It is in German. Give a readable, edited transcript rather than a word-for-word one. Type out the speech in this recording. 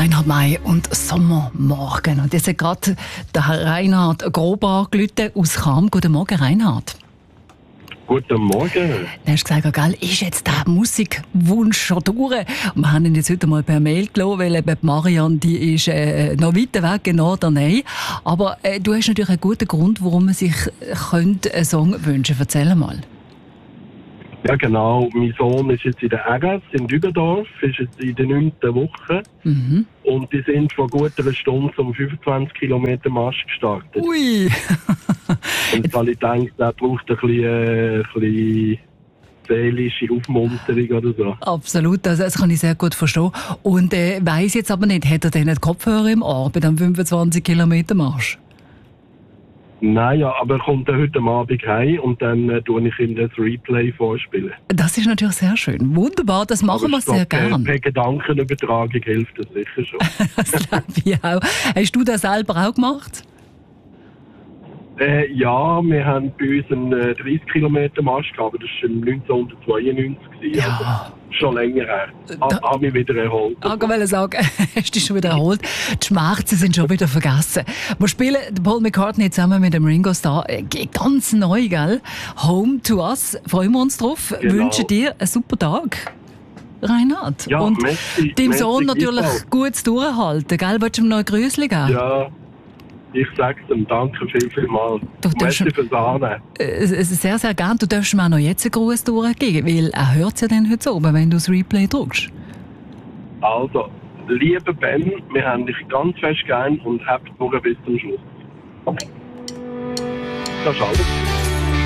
Reinhard May und Sommermorgen. Und jetzt hat gerade der Herr Reinhard grob angerufen aus Cham. Guten Morgen, Reinhard. Guten Morgen. Du hast gesagt, gell, ist jetzt der Musikwunsch schon durch? Und wir haben ihn jetzt heute mal per Mail gelassen, weil eben Marianne, die ist noch weiter weg, genau daneben. Aber du hast natürlich einen guten Grund, warum man sich einen Song wünschen könnte. Erzähl mal. Ja genau, mein Sohn ist jetzt in der Egas in Dübendorf, ist jetzt in der 9. Woche. Mhm. Und die sind vor gut einer Stunde um 25 Kilometer Marsch gestartet. Ui! Und weil ich denke, der braucht ein bisschen seelische Aufmunterung oder so. Absolut, das kann ich sehr gut verstehen. Und weiss jetzt aber nicht, hat er denn nicht Kopfhörer im Ohr bei dem 25 Kilometer Marsch? Nein, ja, aber er kommt dann heute Abend heim und dann tue ich ihm das Replay vorspielen. Das ist natürlich sehr schön. Wunderbar, das machen wir sehr gerne. Per Gedankenübertragung hilft das sicher schon. Das glaube ich auch. Hast du das selber auch gemacht? Ja, wir haben bei uns einen 30 Kilometer Marsch gehabt, aber das war 1992. Ja. Also schon länger her. Habe mich wieder erholt. Ich wollte sagen, hast du dich schon wieder erholt? Die Schmerzen sind schon wieder vergessen. Wir spielen Paul McCartney zusammen mit dem Ringo Starr. Ganz neu, gell? Home to Us. Freuen wir uns drauf. Genau. Wünschen dir einen super Tag, Reinhard. Ja, und merci, deinem Sohn merci, natürlich gut durchhalten, gell? Willst du ihm noch ein Grüßchen geben? Ja, ich sag's ihm. Danke vielmals. Merci fürs Annehmen. Sehr, sehr gern. Du darfst mir auch noch jetzt einen Gruß durchgeben, weil er hört es ja dann heute oben, wenn du das Replay drückst. Also, lieber Ben, wir haben dich ganz fest gern und habt nur bis zum Schluss. Das ist alles.